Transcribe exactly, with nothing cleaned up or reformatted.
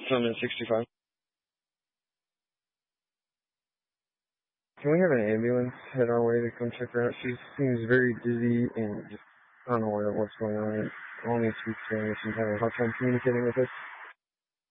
Summon sixty-five. Can we have an ambulance head our way to come check her out? She seems very dizzy and just, I don't know what, what's going on. Only speaks Spanish and having a hard time communicating with us.